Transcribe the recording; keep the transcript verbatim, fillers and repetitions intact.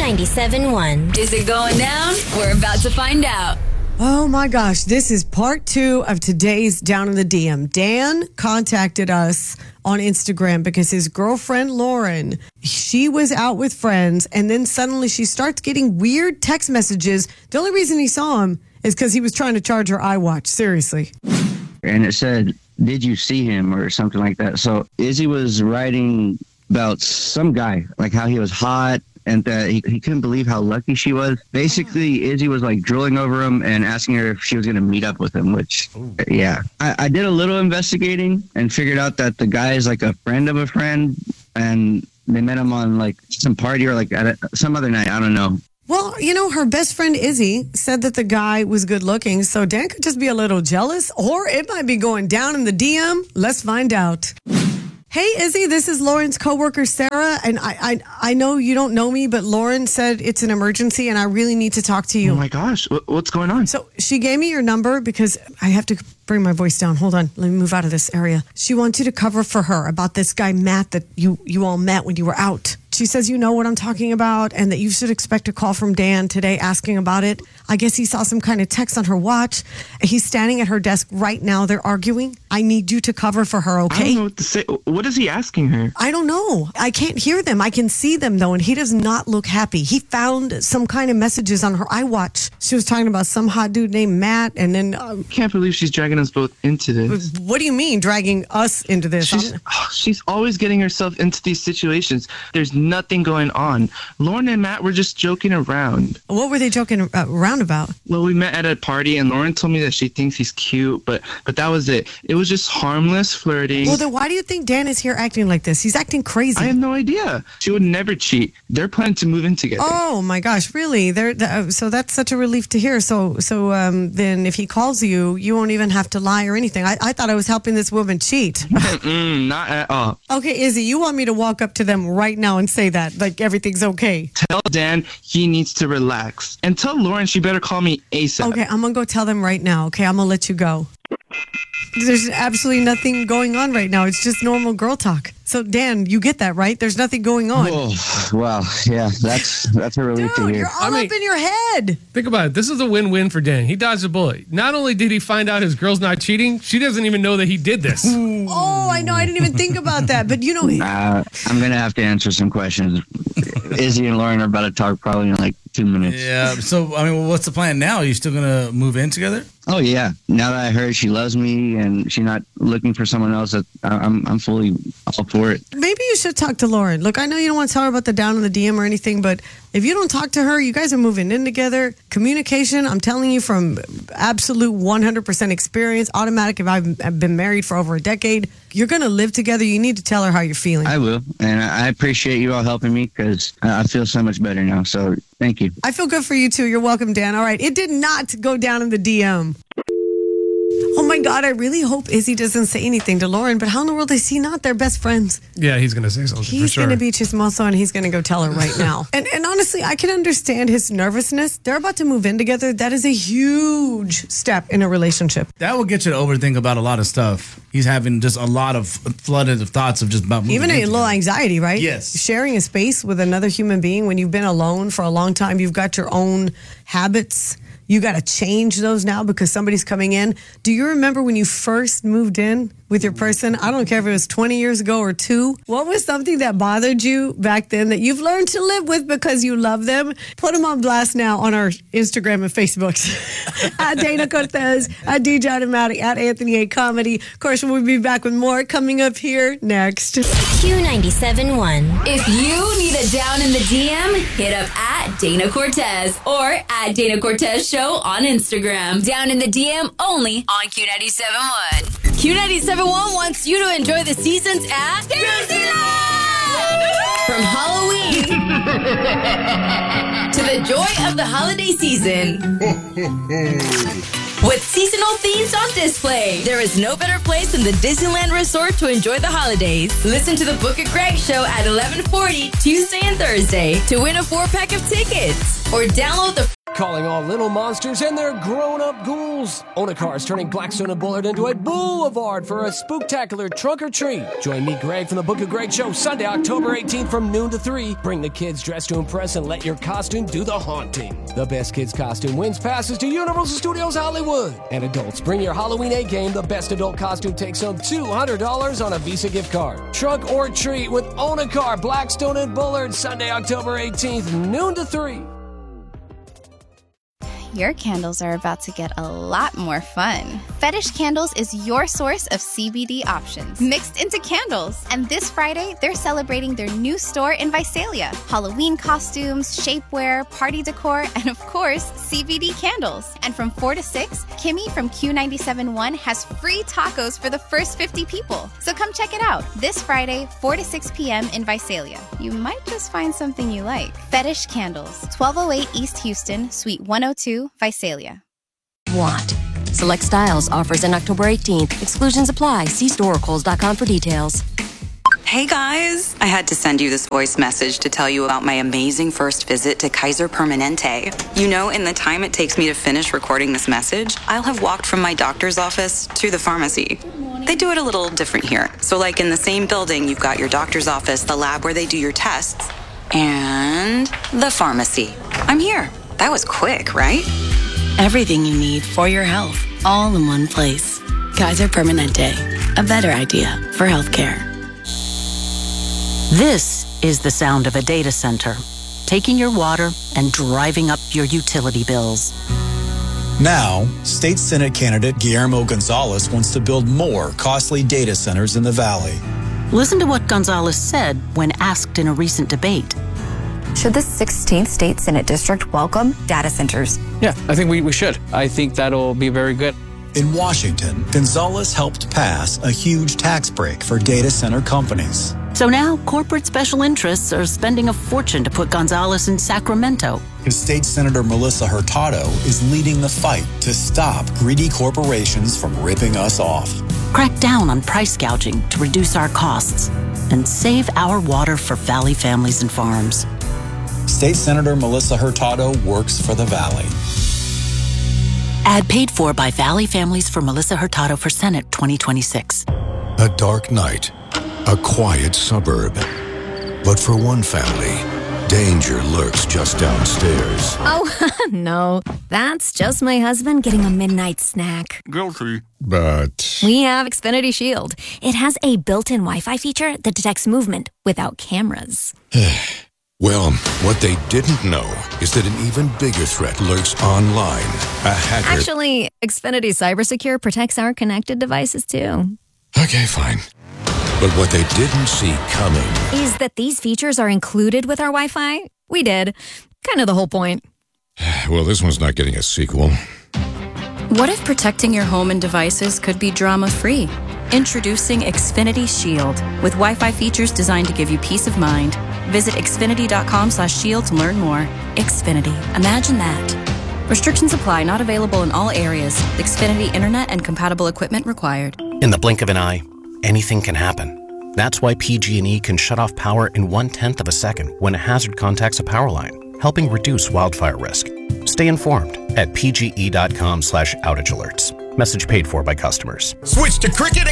ninety-seven one. Is it going down? We're about to find out. Oh my gosh, this is part two of today's Down in the D M. Dan contacted us on Instagram because his girlfriend Lauren, she was out with friends and then suddenly she starts getting weird text messages. The only reason he saw him is because he was trying to charge her iWatch. Seriously. And it said, did you see him or something like that? So Izzy was writing about some guy, like how he was hot and that he, he couldn't believe how lucky she was. Basically, Izzy was like drooling over him and asking her if she was going to meet up with him, which, Ooh. yeah. I, I did a little investigating and figured out that the guy is like a friend of a friend and they met him on like some party or like at a, some other night. I don't know. Well, you know, her best friend Izzy said that the guy was good looking, so Dan could just be a little jealous, or it might be going down in the D M. Let's find out. Hey, Izzy, this is Lauren's coworker, Sarah, and I, I I know you don't know me, but Lauren said it's an emergency, and I really need to talk to you. Oh, my gosh. What's going on? So she gave me your number because I have to bring my voice down. Hold on. Let me move out of this area. She wants you to cover for her about this guy, Matt, that you, you all met when you were out. She says you know what I'm talking about and that you should expect a call from Dan today asking about it. I guess he saw some kind of text on her watch. He's standing at her desk right now. They're arguing. I need you to cover for her, okay? I don't know what to say. What is he asking her? I don't know. I can't hear them. I can see them, though, and he does not look happy. He found some kind of messages on her iWatch. She was talking about some hot dude named Matt, and then... Um, I can't believe she's dragging us both into this. What do you mean, dragging us into this? She's, oh, she's always getting herself into these situations. There's nothing going on. Lauren and Matt were just joking around. What were they joking around about? Well, we met at a party and Lauren told me that she thinks he's cute, but but that was it. It was just harmless flirting. Well, then why do you think Dan is here acting like this? He's acting crazy. I have no idea. She would never cheat. They're planning to move in together. Oh my gosh, really? They're, uh, so that's such a relief to hear. So so um, then if he calls you, you won't even have to lie or anything. I, I thought I was helping this woman cheat. Mm, not at all. Okay, Izzy, you want me to walk up to them right now and say that, like everything's okay? Tell Dan he needs to relax. And tell Lauren she better call me ASAP. Okay, I'm going to go tell them right now. Okay, I'm going to let you go. There's absolutely nothing going on right now. It's just normal girl talk. So, Dan, you get that, right? There's nothing going on. Oh, wow. Yeah, that's that's a relief Dude, to hear. you're all I mean, up in your head. Think about it. This is a win-win for Dan. He dodged a bullet. Not only did he find out his girl's not cheating, she doesn't even know that he did this. Oh, I know. I didn't even think about that. But, you know... Uh, I'm going to have to answer some questions. Izzy and Lauren are about to talk probably in like two minutes. Yeah. So, I mean, what's the plan now? Are you still going to move in together? Oh, yeah. Now that I heard she loves me and she's not looking for someone else, that I'm I'm fully all for it. Maybe you should talk to Lauren. Look, I know you don't want to tell her about the down in the D M or anything, but if you don't talk to her, you guys are moving in together. Communication, I'm telling you from absolute one hundred percent experience, automatic. If I've, I've been married for over a decade, you're going to live together. You need to tell her how you're feeling. I will. And I appreciate you all helping me because I feel so much better now. So thank you. I feel good for you, too. You're welcome, Dan. All right. It did not go down in the D M. Oh, my God. I really hope Izzy doesn't say anything to Lauren, but how in the world is he not? They're best friends. Yeah, he's going to say something for He's sure. going to be chismoso, and he's going to go tell her right now. and, and honestly, I can understand his nervousness. They're about to move in together. That is a huge step in a relationship. That will get you to overthink about a lot of stuff. He's having just a lot of flooded thoughts of just about moving Even a in little together. anxiety, right? Yes. Sharing a space with another human being when you've been alone for a long time, you've got your own habits. You got to change those now because somebody's coming in. Do you remember when you first moved in with your person? I don't care if it was twenty years ago or two. What was something that bothered you back then that you've learned to live with because you love them? Put them on blast now on our Instagram and Facebook. At Dana Cortez, at D J Automatic, at Anthony A. Comedy. Of course, we'll be back with more coming up here next. Q ninety-seven one. If you need a down in the D M, hit up at Dana Cortez or at Dana Cortez Show on Instagram. Down in the D M only on Q ninety-seven one. Q ninety-seven one wants you to enjoy the seasons at Disneyland! From Halloween to the joy of the holiday season. With seasonal themes on display, there is no better place than the Disneyland Resort to enjoy the holidays. Listen to the Book It Greg Show at eleven forty Tuesday and Thursday to win a four-pack of tickets. Or download the calling all little monsters and their grown-up ghouls. Onacar is turning Blackstone and Bullard into a boulevard for a spooktacular trunk-or-treat. Join me, Greg, from the Book of Greg Show, Sunday, October eighteenth from noon to three. Bring the kids dressed to impress and let your costume do the haunting. The best kids costume wins passes to Universal Studios Hollywood. And adults, bring your Halloween A-game. The best adult costume takes home two hundred dollars on a Visa gift card. Trunk or treat with Onacar, Blackstone, and Bullard, Sunday, October eighteenth, noon to three. Your candles are about to get a lot more fun. Fetish Candles is your source of C B D options mixed into candles. And this Friday, they're celebrating their new store in Visalia. Halloween costumes, shapewear, party decor, and of course, C B D candles. And from four to six, Kimmy from Q ninety-seven point one has free tacos for the first fifty people. So come check it out this Friday, four to six p.m. in Visalia. You might just find something you like. Fetish Candles, twelve oh eight East Houston, Suite one oh two, Visalia. Want. Select styles offers in October eighteenth. Exclusions apply. See store or Kohl's dot com for details. Hey guys, I had to send you this voice message to tell you about my amazing first visit to Kaiser Permanente. You know, in the time it takes me to finish recording this message, I'll have walked from my doctor's office to the pharmacy. They do it a little different here. So like in the same building, you've got your doctor's office, the lab where they do your tests, and the pharmacy. I'm here. That was quick, right? Everything you need for your health, all in one place. Kaiser Permanente, a better idea for healthcare. This is the sound of a data center, taking your water and driving up your utility bills. Now, State Senate candidate Guillermo Gonzalez wants to build more costly data centers in the Valley. Listen to what Gonzalez said when asked in a recent debate. Should the sixteenth State Senate District welcome data centers? Yeah, I think we, we should. I think that'll be very good. In Washington, Gonzalez helped pass a huge tax break for data center companies. So now corporate special interests are spending a fortune to put Gonzalez in Sacramento. His state senator Melissa Hurtado is leading the fight to stop greedy corporations from ripping us off. Crack down on price gouging to reduce our costs and save our water for Valley families and farms. State Senator Melissa Hurtado works for the Valley. Ad paid for by Valley Families for Melissa Hurtado for Senate twenty twenty-six. A dark night, a quiet suburb. But for one family, danger lurks just downstairs. Oh, no. That's just my husband getting a midnight snack. Guilty. But We have Xfinity Shield. It has a built-in Wi-Fi feature that detects movement without cameras. well, what they didn't know is that an even bigger threat lurks online. A hacker. Actually, Xfinity CyberSecure protects our connected devices, too. Okay, fine. But what they didn't see coming is that these features are included with our Wi-Fi. We did. Kind of the whole point. Well, this one's not getting a sequel. What if protecting your home and devices could be drama-free? Introducing Xfinity Shield with Wi-Fi features designed to give you peace of mind. Visit xfinity.com slash shield to learn more. Xfinity. Imagine that. Restrictions apply. Not available in all areas. Xfinity Internet and compatible equipment required. In the blink of an eye, anything can happen. That's why P G and E can shut off power in one-tenth of a second when a hazard contacts a power line, helping reduce wildfire risk. Stay informed at pge.com slash outage alerts. Message paid for by customers. Switch to Cricket